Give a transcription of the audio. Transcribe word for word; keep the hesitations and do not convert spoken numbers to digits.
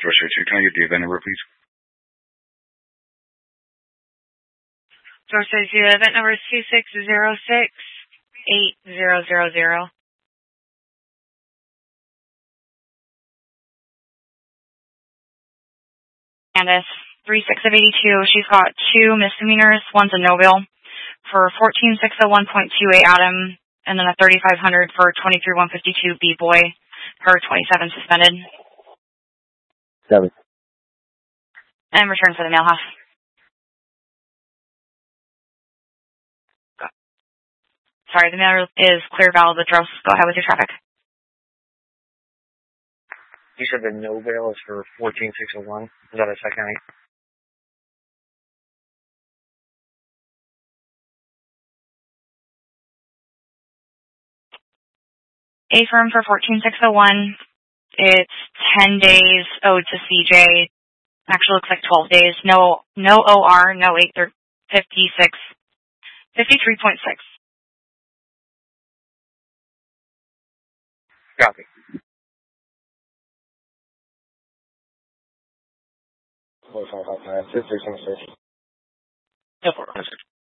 Source two, can I get the event number, please? Source two, event number is two six zero six eight zero zero zero. Candace, three six of eighty-two. She's got two misdemeanors. One's a no bill for fourteen six oh one point two eight Adam, and then a thirty-five hundred for twenty-three one fifty-two B-boy. Her twenty-seven suspended. Seven. And return for the mail house. Sorry, the mail is clear, valid, withdrawals. Go ahead with your traffic. You said the no bail is for fourteen six oh one. Is that a second? A firm for fourteen six oh one. It's ten days owed to C J. Actually looks like twelve days. No no O R, no eight fifty-six. fifty-three point six. Copy. Four five five five. Six six one six. Yeah, four five six.